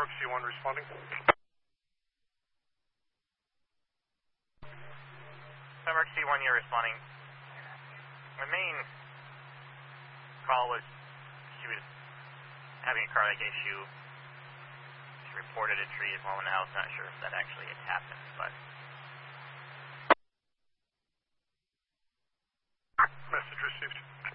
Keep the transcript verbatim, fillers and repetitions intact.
C one responding. Emerge C one, you're responding. My main call was she was having a cardiac issue. She reported a tree as well in the house. Not sure if that actually had happened, but. Message received.